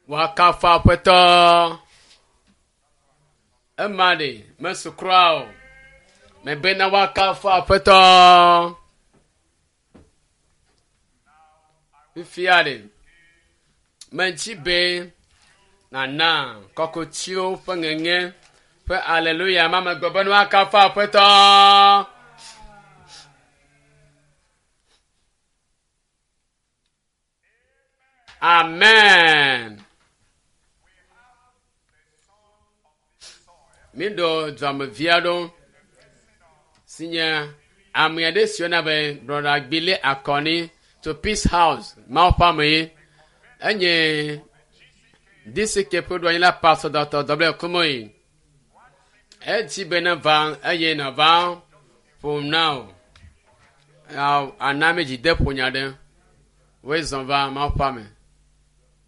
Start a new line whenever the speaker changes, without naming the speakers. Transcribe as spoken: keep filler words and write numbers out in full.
Wakafa peto. Emade, mesukrao. Me bena wakafa peto. Ifiade. Menchibe. Nana, kokochio pengenge. Pe hallelujah, mama goben wakafa peto. Amen. Mido drum viado. Sinya amyade siona be brother Billy Akoni to Peace House. Ma family. Enye disi ke podo yin la pastor Doctor W Kumoyi. E ti bena van eye na van from now. Now aname ji depo nyade. We zon va ma family.